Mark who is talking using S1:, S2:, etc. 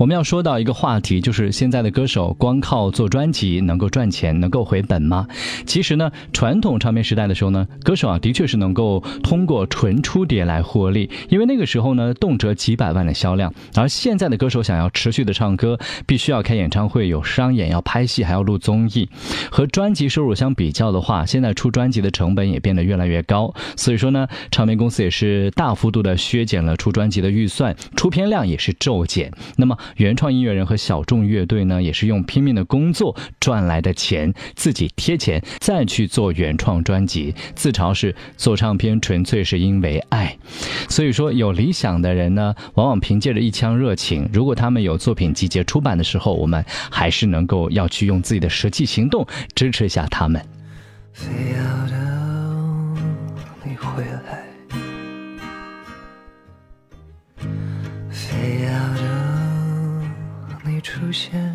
S1: 我们要说到一个话题，就是现在的歌手光靠做专辑能够赚钱，能够回本吗？其实呢，传统唱片时代的时候呢，歌手的确是能够通过纯出碟来获利，因为那个时候呢，动辄几百万的销量。而现在的歌手想要持续的唱歌，必须要开演唱会，有商演，要拍戏，还要录综艺。和专辑收入相比较的话，现在出专辑的成本也变得越来越高，所以说呢，唱片公司也是大幅度的削减了出专辑的预算，出片量也是骤减。那么原创音乐人和小众乐队呢，也是用拼命的工作赚来的钱，自己贴钱再去做原创专辑，自嘲是做唱片纯粹是因为爱。所以说有理想的人呢，往往凭借着一腔热情，如果他们有作品集结出版的时候，我们还是能够要去用自己的实际行动支持一下他们。
S2: 非要等你回来，非要等你出现。